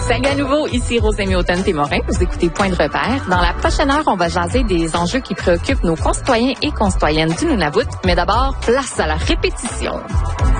Salut à nouveau, ici Rosemée Automne-Témorin. Vous écoutez Point de repère. Dans la prochaine heure, on va jaser des enjeux qui préoccupent nos concitoyens et concitoyennes du Nunavut. Mais d'abord, place à la répétition.